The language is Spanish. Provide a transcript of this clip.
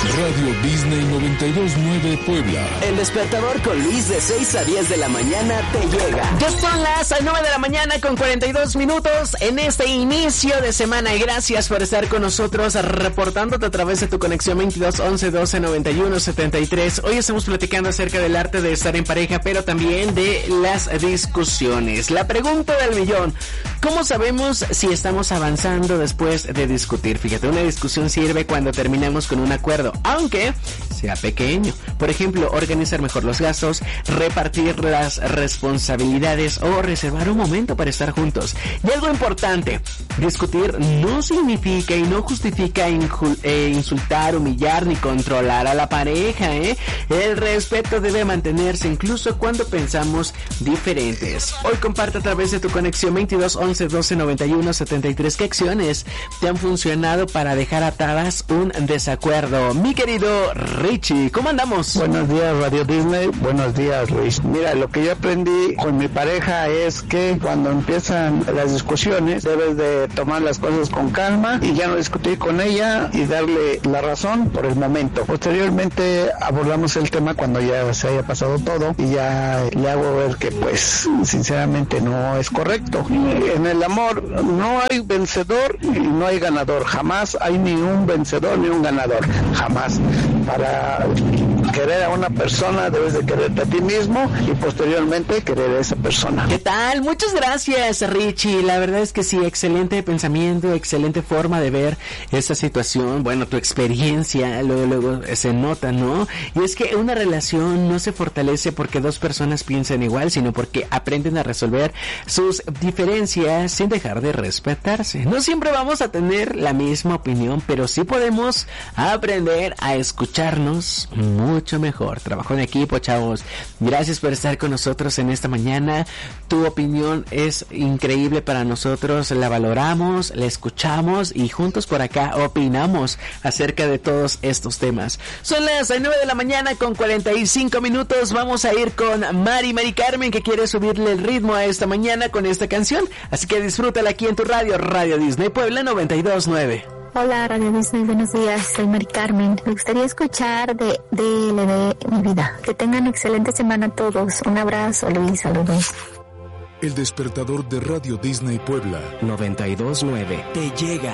Radio Disney 92.9 Puebla. El despertador con Luis de 6 a 10 de la mañana te llega. Ya son las 9 de la mañana con 42 minutos en este inicio de semana. Y gracias por estar con nosotros reportándote a través de tu conexión 22 11 12 91 73. Hoy estamos platicando acerca del arte de estar en pareja, pero también de las discusiones. La pregunta del millón: ¿cómo sabemos si estamos avanzando después de discutir? Fíjate, una discusión sirve cuando terminamos con un acuerdo, aunque sea pequeño. Por ejemplo, organizar mejor los gastos, repartir las responsabilidades o reservar un momento para estar juntos. Y algo importante: discutir no significa y no justifica insultar, humillar ni controlar a la pareja, ¿eh? El respeto debe mantenerse incluso cuando pensamos diferentes. Hoy comparte a través de tu conexión 22 11 12 91 73 qué acciones te han funcionado para dejar atadas un desacuerdo. Mi querido Richie, ¿cómo andamos? Buenos días, Radio Disney. Buenos días, Luis. Mira, lo que yo aprendí con mi pareja es que cuando empiezan las discusiones debes de tomar las cosas con calma y ya no discutir con ella y darle la razón por el momento. Posteriormente abordamos el tema cuando ya se haya pasado todo y ya le hago ver que pues sinceramente no es correcto. En el amor no hay vencedor y no hay ganador. Jamás hay ni un vencedor ni un ganador. Jamás. Para querer a una persona debes de quererte a ti mismo y posteriormente querer a esa persona. ¿Qué tal? Muchas gracias, Richie. La verdad es que sí, excelente pensamiento, excelente forma de ver esta situación. Bueno, tu experiencia luego se nota, ¿no? Y es que una relación no se fortalece porque dos personas piensan igual, sino porque aprenden a resolver sus diferencias sin dejar de respetarse. No siempre vamos a tener la misma opinión, pero sí podemos aprender a escucharnos mucho mejor. Trabajo en equipo, chavos. Gracias por estar con nosotros en esta mañana. Tu opinión es increíble para nosotros. La valoramos, la escuchamos y juntos por acá opinamos acerca de todos estos temas. Son las 9 de la mañana con 45 minutos. Vamos a ir con Mari Carmen, que quiere subirle el ritmo a esta mañana con esta canción. Así que disfrútala aquí en tu radio, Radio Disney Puebla 92.9. Hola, Radio Disney, buenos días, soy Mari Carmen. Me gustaría escuchar de DLD Mi Vida. Que tengan excelente semana todos. Un abrazo, Luis, saludos. El despertador de Radio Disney Puebla 92.9 te llega.